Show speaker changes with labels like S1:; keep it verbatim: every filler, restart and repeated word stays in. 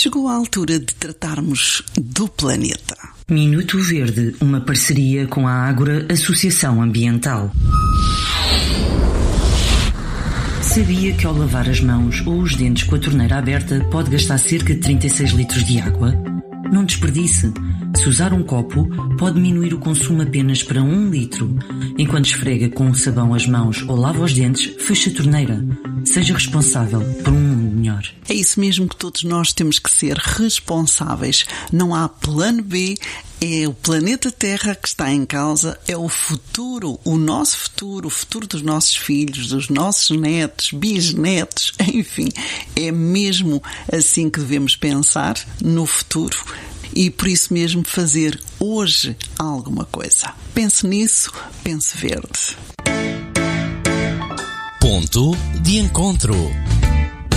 S1: Chegou a altura de tratarmos do planeta.
S2: Minuto Verde, uma parceria com a Ágora Associação Ambiental. Sabia que ao lavar as mãos ou os dentes com a torneira aberta pode gastar cerca de trinta e seis litros de água? Não desperdice. Se usar um copo, pode diminuir o consumo apenas para um litro. Enquanto esfrega com sabão as mãos ou lava os dentes, feche a torneira. Seja responsável por um mundo melhor.
S1: É isso mesmo que todos nós temos que ser responsáveis. Não há plano B. É o planeta Terra que está em causa, é o futuro, o nosso futuro, o futuro dos nossos filhos, dos nossos netos, bisnetos, enfim. É mesmo assim que devemos pensar no futuro e por isso mesmo fazer hoje alguma coisa. Pense nisso, pense verde.
S3: Ponto de encontro.